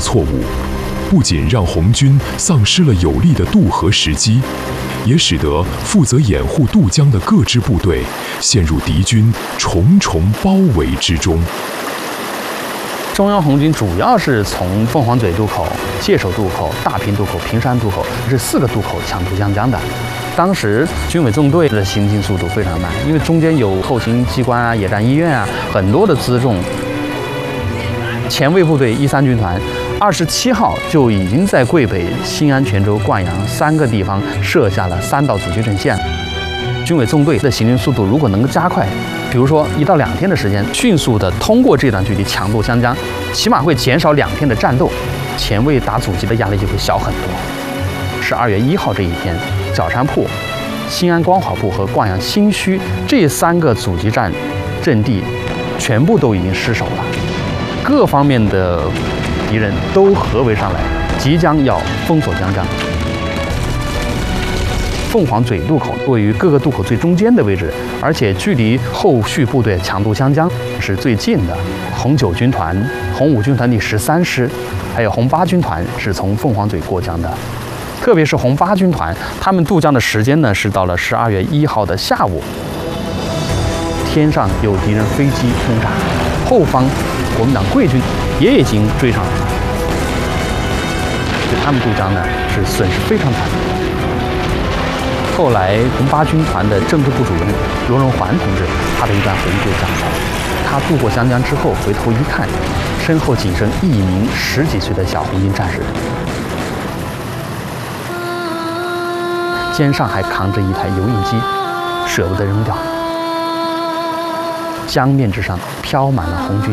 错误，不仅让红军丧失了有利的渡河时机，也使得负责掩护渡江的各支部队陷入敌军重重包围之中。 中央红军主要是从凤凰嘴渡口、界首渡口、大坪渡口、平山渡口这4个渡口抢渡江江的。当时军委纵队的行进速度非常慢，因为中间有后勤机关啊、野战医院啊，很多的辎重。前卫部队13军团27号就已经在桂北、新安、泉州、灌阳3个地方设下了3道阻击阵线。军委纵队的行军速度如果能够加快，比如说1到2天的时间，迅速的通过这段距离抢渡湘江，起码会减少2天的战斗，前卫打阻击的压力就会小很多。12月1号这一天，角山铺、新安光华铺和灌阳新圩这3个阻击战阵地全部都已经失守了，各方面的敌人都合围上来，即将要封锁江江。凤凰嘴渡口位于各个渡口最中间的位置，而且距离后续部队抢渡湘江是最近的。红9军团、红5军团第13师，还有红8军团是从凤凰嘴过江的。特别是红8军团，他们渡江的时间呢是到了12月1号的下午。天上有敌人飞机轰炸，后方国民党桂军也已经追上来了，对他们渡江呢是损失非常惨重。后来红8军团的政治部主任罗荣桓同志，他的一段回忆就讲到，他渡过湘江之后回头一看，身后仅剩一名10几岁的小红军战士，肩上还扛着一台油印机，舍不得扔掉。江面之上飘满了红军